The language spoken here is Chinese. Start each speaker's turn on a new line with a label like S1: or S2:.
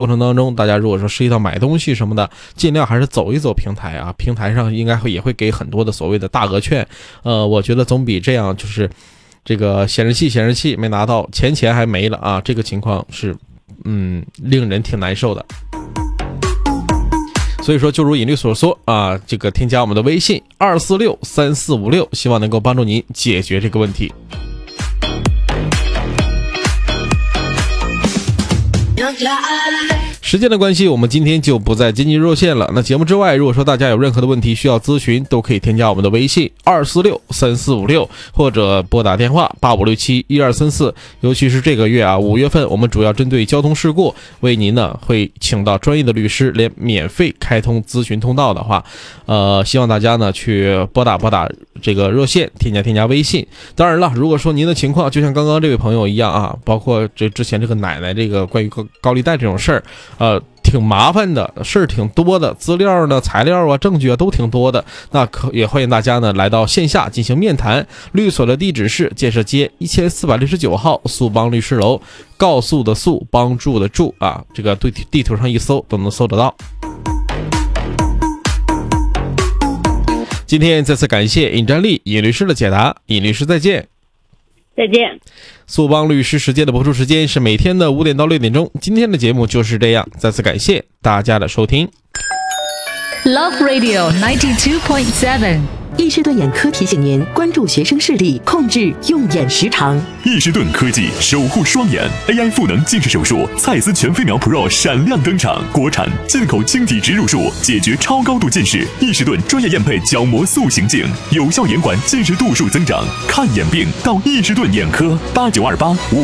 S1: 过程当中，大家如果说涉及到买东西什么的，尽量还是走一走平台啊，平台上应该也会给很多的所谓的大额券，我觉得总比这样就是这个显示器没拿到，钱还没了啊，这个情况是令人挺难受的。所以说就如引律所说啊，这个添加我们的微信2463456，希望能够帮助您解决这个问题。时间的关系，我们今天就不再接近热线了。那节目之外，如果说大家有任何的问题需要咨询，都可以添加我们的微信2463456，或者拨打电话85671234。尤其是这个月啊，5月份，我们主要针对交通事故，为您呢会请到专业的律师，连免费开通咨询通道的话，希望大家呢去拨打这个热线，添加微信。当然了，如果说您的情况就像刚刚这位朋友一样啊，包括之前这个奶奶这个关于高利贷这种事儿，挺麻烦的，事儿挺多的，资料呢、材料啊、证据啊都挺多的。那也欢迎大家呢来到线下进行面谈。律所的地址是建设街1469号速帮律师楼，告诉的诉，帮助的助啊，这个对地图上一搜都能搜得到。今天再次感谢尹占利尹律师的解答，尹律师再见。
S2: 再见。
S1: 速帮律师时间的播出时间是每天的5点到6点钟，今天的节目就是这样，再次感谢大家的收听。
S3: Love Radio 92.7。
S4: 易士顿眼科提醒您关注学生视力，控制用眼时长。
S5: 易士顿科技守护双眼 AI 赋能近视手术，蔡司全飞秒 Pro 闪亮登场，国产进口晶体植入术，解决超高度近视。易士顿专业验配角膜塑形镜，有效延缓近视度数增长。看眼病到易士顿眼科，8928